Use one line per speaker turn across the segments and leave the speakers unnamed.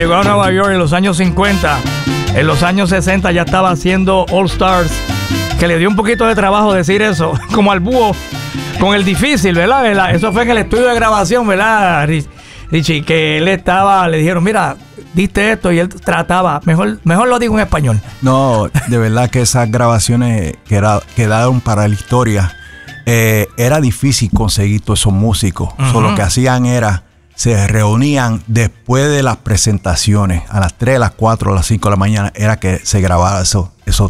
Llegó a Nueva York en los años 50, en los años 60 ya estaba haciendo All Stars, que le dio un poquito de trabajo decir eso, como al búho, con el difícil, ¿verdad? Eso fue en el estudio de grabación, ¿verdad, Richie? Que él estaba, le dijeron, mira, diste esto, y él trataba, mejor lo digo en español.
No, de verdad que esas grabaciones quedaron para la historia. Era difícil conseguir todos esos músicos. So, lo que hacían era, se reunían después de las presentaciones, a las 3, a las 4, a las 5 de la mañana, era que se grababa esos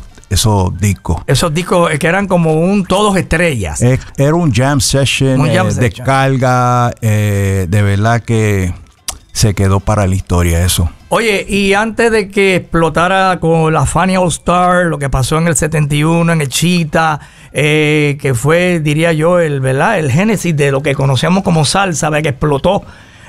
discos.
Esos discos que eran como todos estrellas.
Era un jam session, descarga, de verdad que se quedó para la historia eso.
Oye, y antes de que explotara con la Fania All Star, lo que pasó en el 71, en el Cheetah, que fue, diría yo, el génesis de lo que conocemos como salsa, que explotó.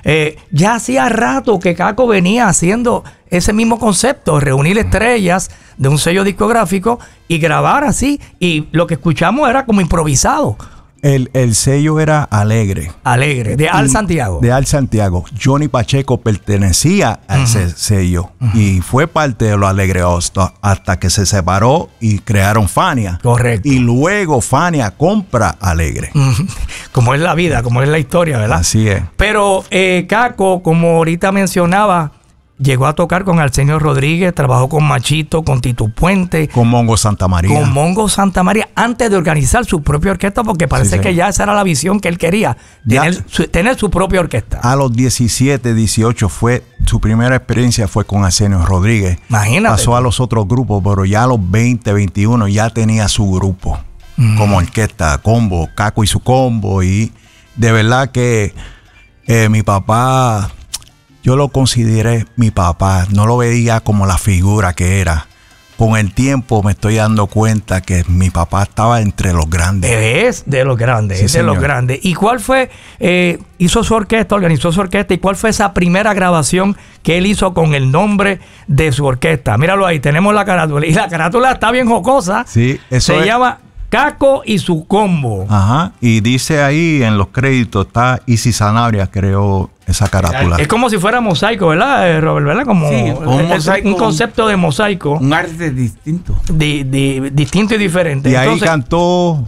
Ya hacía rato que Caco venía haciendo ese mismo concepto, reunir estrellas de un sello discográfico y grabar así, y lo que escuchamos era como improvisado.
El sello era Alegre.
Alegre, de Al Santiago.
De Al Santiago. Johnny Pacheco pertenecía a ese sello y fue parte de los Alegre hasta que se separó y crearon Fania.
Correcto.
Y luego Fania compra Alegre.
Como es la vida, como es la historia, ¿verdad?
Así es.
Pero Caco, como ahorita mencionaba, llegó a tocar con Arsenio Rodríguez, trabajó con Machito, con Tito Puente.
Con Mongo Santamaría.
Con Mongo Santamaría, antes de organizar su propia orquesta, porque parece que ya esa era la visión que él quería, tener su propia orquesta.
A los 17, 18 su primera experiencia fue con Arsenio Rodríguez.
Imagínate.
Pasó a los otros grupos, pero ya a los 20, 21 ya tenía su grupo como orquesta, combo, Caco y su combo. Y de verdad que mi papá... Yo lo consideré mi papá, no lo veía como la figura que era. Con el tiempo me estoy dando cuenta que mi papá estaba entre los grandes.
Es de los grandes,
sí,
es de
señor.
los grandes. ¿Y cuál fue, hizo su orquesta, organizó su orquesta, y cuál fue esa primera grabación que él hizo con el nombre de su orquesta? Míralo ahí, tenemos la carátula. Y la carátula está bien jocosa.
Sí, eso
se llama Caco y su combo.
Ajá, y dice ahí en los créditos, está Isi Sanabria, creó esa carátula.
Es como si fuera mosaico, ¿verdad, Robert? ¿Verdad? Como
sí,
un concepto de mosaico.
Un arte distinto.
Distinto y diferente.
Y ahí cantó